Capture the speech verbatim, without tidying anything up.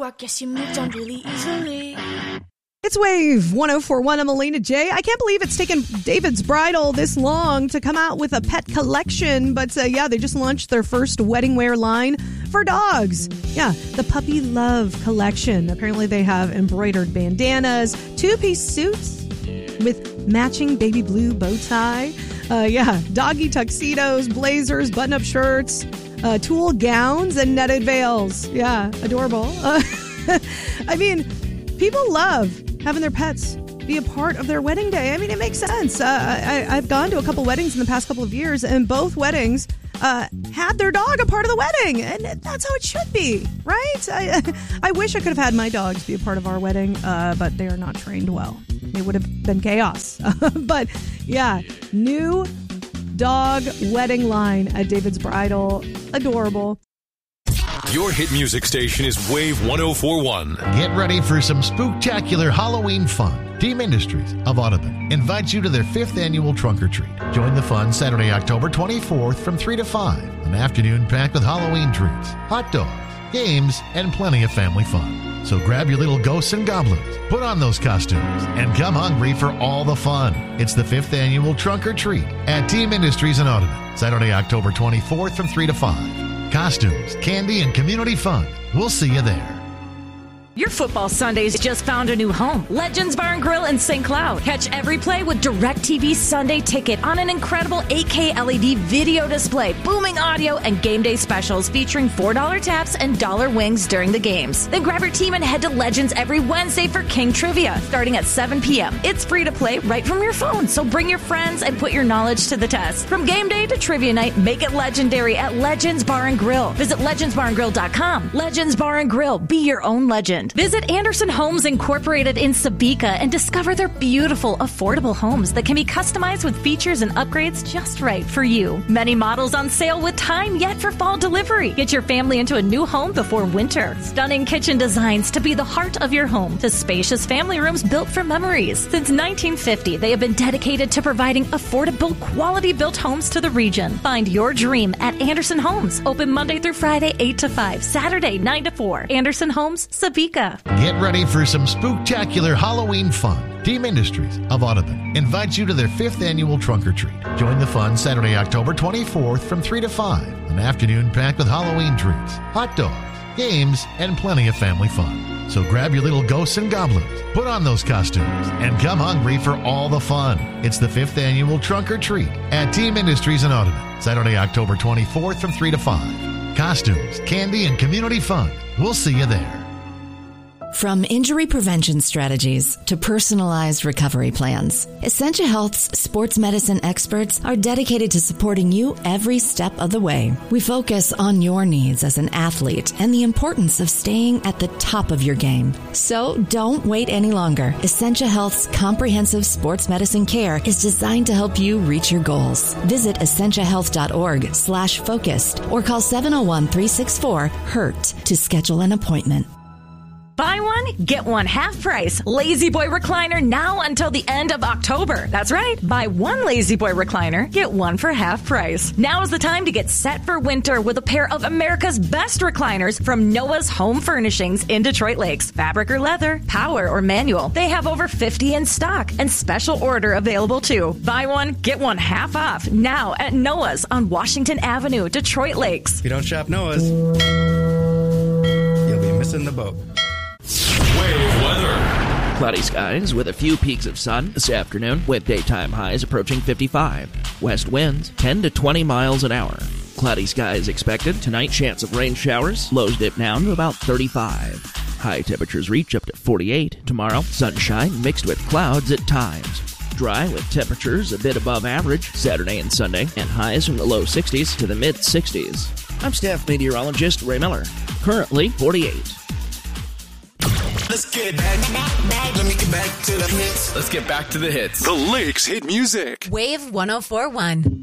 I guess you moved on really easily. It's Wave one oh four point one. I'm Elena J. I can't believe it's taken David's Bridal this long to come out with a pet collection. But uh, yeah, they just launched their first wedding wear line for dogs. Yeah, the Puppy Love collection. Apparently they have embroidered bandanas, two-piece suits with matching baby blue bow tie. Uh, yeah, doggy tuxedos, blazers, button-up shirts, uh, tulle gowns, and netted veils. Yeah, adorable. Uh, I mean, people love having their pets be a part of their wedding day. I mean, it makes sense. Uh, I, I've gone to a couple weddings in the past couple of years, and both weddings uh, had their dog a part of the wedding, and that's how it should be, right? I, I wish I could have had my dogs be a part of our wedding, uh, but they are not trained well. It would have been chaos. But yeah, new dog wedding line at David's Bridal. Adorable. Your hit music station is Wave one oh four point one. Get ready for some spooktacular Halloween fun. Team Industries of Audubon invites you to their fifth annual Trunk or Treat. Join the fun Saturday, October twenty-fourth from three to five. An afternoon packed with Halloween treats, hot dogs, games, and plenty of family fun. So grab your little ghosts and goblins, put on those costumes, and come hungry for all the fun. It's the fifth annual Trunk or Treat at Team Industries in Audubon. Saturday, October twenty-fourth from three to five. Costumes, candy, and community fun. We'll see you there. Your football Sundays just found a new home. Legends Bar and Grill in Saint Cloud. Catch every play with DirecTV Sunday Ticket on an incredible eight K L E D video display, booming audio, and game day specials featuring four dollar taps and dollar wings during the games. Then grab your team and head to Legends every Wednesday for King Trivia, starting at seven p.m. It's free to play right from your phone, so bring your friends and put your knowledge to the test. From game day to trivia night, make it legendary at Legends Bar and Grill. Visit legends bar and grill dot com. Legends Bar and Grill. Be your own legend. Visit Anderson Homes Incorporated in Sabika and discover their beautiful, affordable homes that can be customized with features and upgrades just right for you. Many models on sale with time yet for fall delivery. Get your family into a new home before winter. Stunning kitchen designs to be the heart of your home, to spacious family rooms built for memories. Since nineteen fifty, they have been dedicated to providing affordable, quality-built homes to the region. Find your dream at Anderson Homes. Open Monday through Friday, eight to five, Saturday, nine to four. Anderson Homes, Sabika. Get ready for some spooktacular Halloween fun. Team Industries of Audubon invites you to their fifth annual Trunk or Treat. Join the fun Saturday, October twenty-fourth from three to five. An afternoon packed with Halloween treats, hot dogs, games, and plenty of family fun. So grab your little ghosts and goblins, put on those costumes, and come hungry for all the fun. It's the fifth annual Trunk or Treat at Team Industries in Audubon. Saturday, October twenty-fourth from three to five. Costumes, candy, and community fun. We'll see you there. From injury prevention strategies to personalized recovery plans, Essentia Health's sports medicine experts are dedicated to supporting you every step of the way. We focus on your needs as an athlete and the importance of staying at the top of your game. So don't wait any longer. Essentia Health's comprehensive sports medicine care is designed to help you reach your goals. Visit essentia health dot org slash focused or call seven oh one, three six four, hurt to schedule an appointment. Buy one, get one half price. Lazy Boy Recliner now until the end of October. That's right. Buy one Lazy Boy Recliner, get one for half price. Now is the time to get set for winter with a pair of America's best recliners from Noah's Home Furnishings in Detroit Lakes. Fabric or leather, power or manual. They have over fifty in stock and special order available too. Buy one, get one half off now at Noah's on Washington Avenue, Detroit Lakes. If you don't shop Noah's, you'll be missing the boat. Wave weather. Cloudy skies with a few peaks of sun this afternoon with daytime highs approaching fifty-five. West winds ten to twenty miles an hour. Cloudy skies expected. Tonight, chance of rain showers. Lows dip down to about thirty-five. High temperatures reach up to forty-eight. Tomorrow, sunshine mixed with clouds at times. Dry with temperatures a bit above average Saturday and Sunday, and highs from the low sixties to the mid sixties. I'm staff meteorologist Ray Miller. Currently forty-eight. Let's get back, back, back. Let me get back to the hits. Let's get back to the hits. The Lakes hit music. Wave one oh four point one.